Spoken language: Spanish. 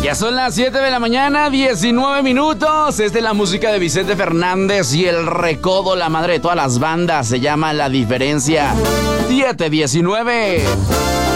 Ya son las 7 de la mañana, 19 minutos. Esta es la música de Vicente Fernández y El Recodo, la madre de todas las bandas. Se llama La Diferencia. 7:19.